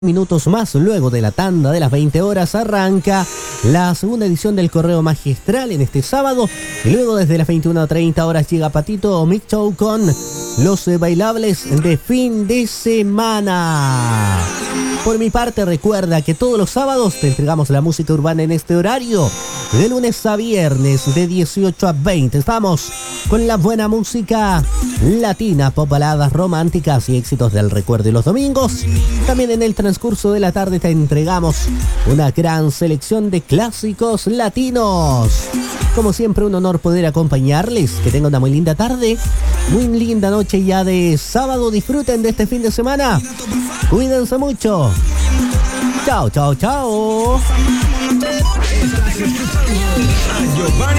Minutos más, luego de la tanda de las 20 horas, arranca la segunda edición del Correo Magistral en este sábado. Y luego desde las 21:30 horas llega Patito Mix Show con los bailables de fin de semana. Por mi parte, recuerda que todos los sábados te entregamos la música urbana en este horario. De lunes a viernes, de 18 a 20. Estamos con la buena música latina, pop, baladas románticas y éxitos del recuerdo. Y los domingos, también en el transcurso de la tarde te entregamos una gran selección de clásicos latinos. Como siempre, un honor poder acompañarles. Que tengan una muy linda tarde, muy linda noche ya de sábado. Disfruten de este fin de semana. Cuídense mucho. Chao, chao, chao. Estás escuchando a Giovanni